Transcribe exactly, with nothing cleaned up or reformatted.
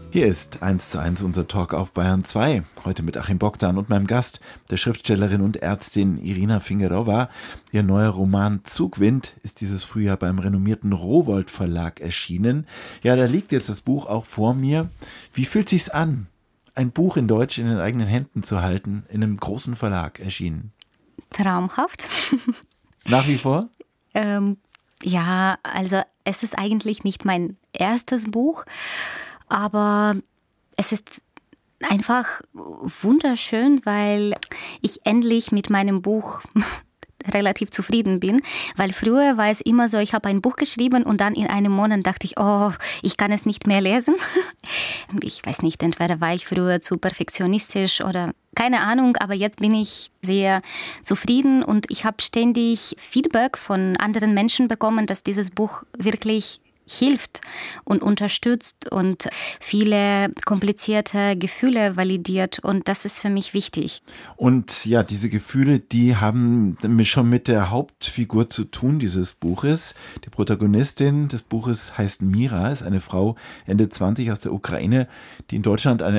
Hier ist eins zu eins unser Talk auf Bayern zwei. Heute mit Achim Bogdan und meinem Gast, der Schriftstellerin und Ärztin Irina Fingerowa. Ihr neuer Roman Zugwind ist dieses Frühjahr beim renommierten Rowohlt Verlag erschienen. Ja, da liegt jetzt das Buch auch vor mir. Wie fühlt sich's an, ein Buch in Deutsch in den eigenen Händen zu halten, in einem großen Verlag erschienen? Traumhaft. Nach wie vor? ähm, ja, also es ist eigentlich nicht mein erstes Buch, aber es ist einfach wunderschön, weil ich endlich mit meinem Buch relativ zufrieden bin, weil früher war es immer so, ich habe ein Buch geschrieben und dann in einem Monat dachte ich, oh, ich kann es nicht mehr lesen. Ich weiß nicht, entweder war ich früher zu perfektionistisch oder keine Ahnung, aber jetzt bin ich sehr zufrieden und ich habe ständig Feedback von anderen Menschen bekommen, dass dieses Buch wirklich hilft und unterstützt und viele komplizierte Gefühle validiert und das ist für mich wichtig. Und ja, diese Gefühle, die haben schon mit der Hauptfigur zu tun dieses Buches. Die Protagonistin des Buches heißt Mira, ist eine Frau Ende zwanzig aus der Ukraine, die in Deutschland eine